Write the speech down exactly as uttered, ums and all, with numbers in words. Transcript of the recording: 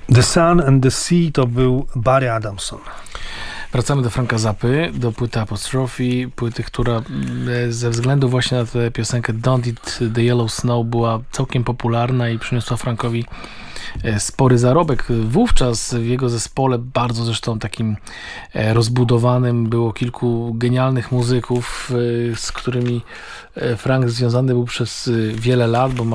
The Sun and the Sea to był Barry Adamson. Wracamy do Franka Zappy, do płyty Apostrofi, płyty, która ze względu właśnie na tę piosenkę Don't Eat the Yellow Snow była całkiem popularna i przyniosła Frankowi spory zarobek. Wówczas w jego zespole, bardzo zresztą takim rozbudowanym, było kilku genialnych muzyków, z którymi Frank związany był przez wiele lat, bo